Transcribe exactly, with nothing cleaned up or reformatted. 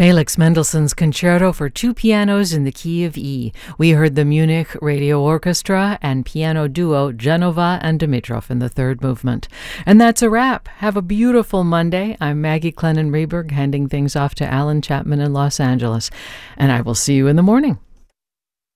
Felix Mendelssohn's Concerto for Two Pianos in the Key of E. We heard the Munich Radio Orchestra and piano duo Genova and Dimitrov in the third movement. And that's a wrap. Have a beautiful Monday. I'm Maggie Clennon Rehberg, handing things off to Alan Chapman in Los Angeles. And I will see you in the morning.